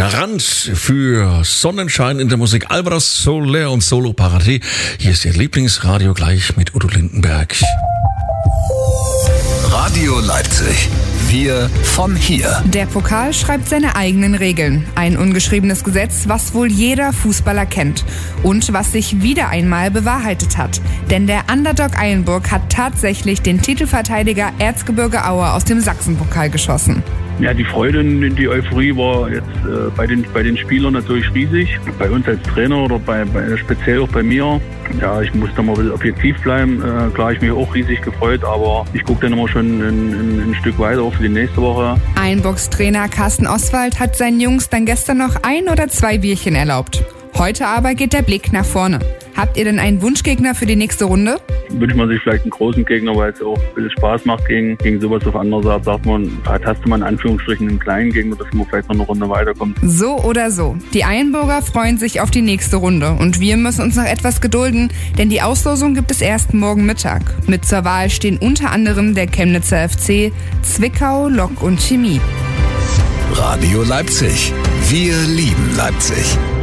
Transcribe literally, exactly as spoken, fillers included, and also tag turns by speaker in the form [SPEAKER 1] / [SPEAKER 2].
[SPEAKER 1] Garant für Sonnenschein in der Musik. Alvarez Soler und Solo Paradies. Hier ist Ihr Lieblingsradio gleich mit Udo Lindenberg.
[SPEAKER 2] Radio Leipzig. Wir von hier.
[SPEAKER 3] Der Pokal schreibt seine eigenen Regeln. Ein ungeschriebenes Gesetz, was wohl jeder Fußballer kennt. Und was sich wieder einmal bewahrheitet hat. Denn der Underdog Eilenburg hat tatsächlich den Titelverteidiger Erzgebirge Aue aus dem Sachsenpokal geschossen.
[SPEAKER 4] Ja, die Freude und die Euphorie war jetzt äh, bei den bei den Spielern natürlich riesig. Bei uns als Trainer oder bei, bei speziell auch bei mir. Ja, ich muss da mal ein bisschen objektiv bleiben. Äh, klar, ich mich auch riesig gefreut, aber ich gucke dann immer schon ein, ein, ein Stück weiter auch für die nächste Woche.
[SPEAKER 3] Eilenburgs-Trainer Carsten Oswald hat seinen Jungs dann gestern noch ein oder zwei Bierchen erlaubt. Heute aber geht der Blick nach vorne. Habt ihr denn einen Wunschgegner für die nächste Runde?
[SPEAKER 4] Wünscht man sich vielleicht einen großen Gegner, weil es auch ein bisschen Spaß macht gegen, gegen sowas. Auf andere Seite sagt man, hast du mal in Anführungsstrichen einen kleinen Gegner, dass man vielleicht noch eine Runde weiterkommt.
[SPEAKER 3] So oder so. Die Eilenburger freuen sich auf die nächste Runde. Und wir müssen uns noch etwas gedulden, denn die Auslosung gibt es erst morgen Mittag. Mit zur Wahl stehen unter anderem der Chemnitzer F C, Zwickau, Lok und Chemie.
[SPEAKER 2] Radio Leipzig. Wir lieben Leipzig.